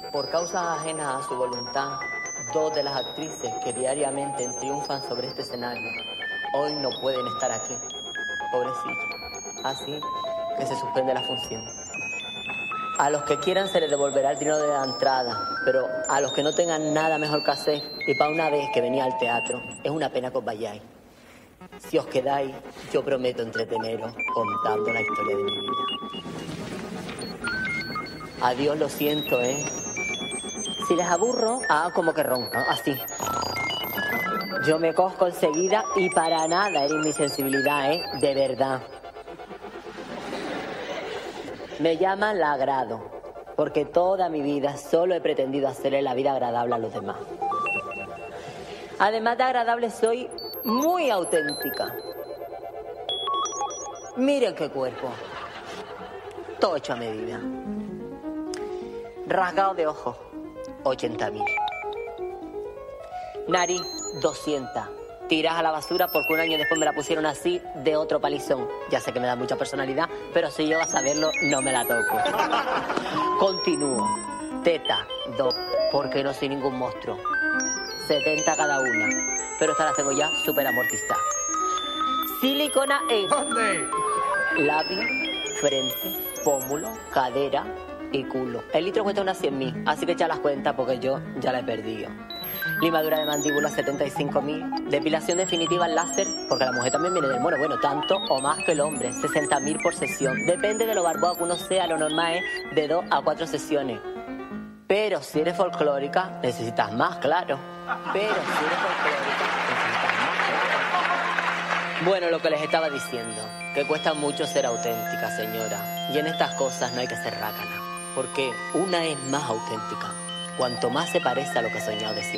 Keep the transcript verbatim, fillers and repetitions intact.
por causas ajenas a su voluntad, dos de las actrices que diariamente triunfan sobre este escenario hoy no pueden estar aquí. Pobrecilla. Así que se suspende la función. A los que quieran se les devolverá el dinero de la entrada, pero a los que no tengan nada mejor que hacer, y para una vez que venía al teatro, es una pena que os vayáis. Si os quedáis, yo prometo entreteneros contando la historia de mi vida. Adiós, lo siento, ¿eh? Si les aburro, hagan como que roncan, así. Yo me cojo enseguida y para nada eres mi sensibilidad, ¿eh? De verdad. Me llaman la agrado, porque toda mi vida solo he pretendido hacerle la vida agradable a los demás. Además de agradable, soy muy auténtica. Miren qué cuerpo. Todo hecho a medida. Rasgado de ojos, ochenta mil. Nariz, doscientas. Tiras a la basura porque un año después me la pusieron así de otro palizón. Ya sé que me da mucha personalidad, pero si yo a saberlo, no me la toco. Continúo. Teta, dos, porque no soy ningún monstruo. setenta cada una, pero esta la tengo ya súper amortizada. Silicona en ¿Dónde? labio, frente, pómulo, cadera y culo. El litro cuesta unas cien mil, así que echa las cuentas porque yo ya la he perdido. Limadura de mandíbula, setenta y cinco mil. Depilación definitiva en láser, porque la mujer también viene del mono. Bueno, tanto o más que el hombre. sesenta mil por sesión. Depende de lo barbado que uno sea, lo normal es de dos a cuatro sesiones. Pero si eres folclórica, necesitas más, claro. Pero si eres folclórica, necesitas más, claro. Bueno, lo que les estaba diciendo, que cuesta mucho ser auténtica, señora. Y en estas cosas no hay que ser rácana, porque una es más auténtica cuanto más se parece a lo que he soñado decir.